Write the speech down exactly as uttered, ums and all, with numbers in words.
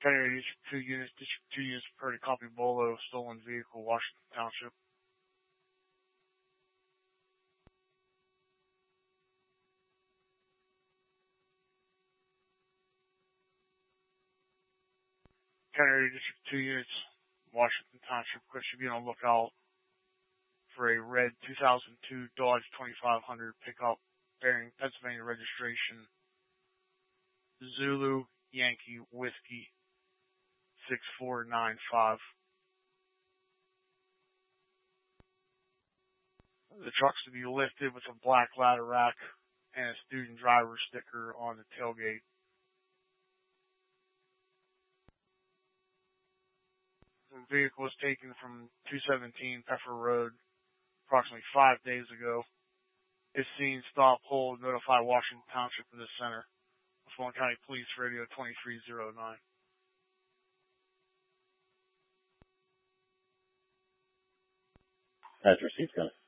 County District two units, District two units per to copy Bolo, stolen vehicle, Washington Township. County District two units, Washington Township. Chris should be on the lookout for a red two thousand two Dodge twenty-five hundred pickup bearing Pennsylvania registration Zulu Yankee Whiskey six four nine five. The truck's to be lifted with a black ladder rack and a student driver sticker on the tailgate. The vehicle was taken from two seventeen Pfeffer Road approximately five days ago. If seen, stop, hold, notify Washington Township of the center. Phone County Police Radio twenty-three oh nine. That's received, County.